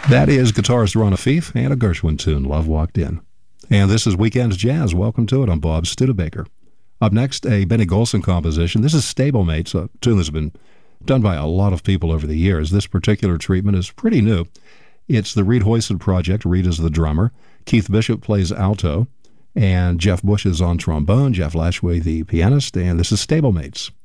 That is guitarist Ron Afif and a Gershwin tune, Love Walked In. And this is Weekends Jazz. Welcome to it. I'm Bob Studebaker. Up next, a Benny Golson composition. This is Stablemates, a tune that's been done by a lot of people over the years. This particular treatment is pretty new. It's the Reed Hoyson project. Reed is the drummer. Keith Bishop plays alto. And Jeff Bush is on trombone. Jeff Lashway, the pianist. And this is Stablemates.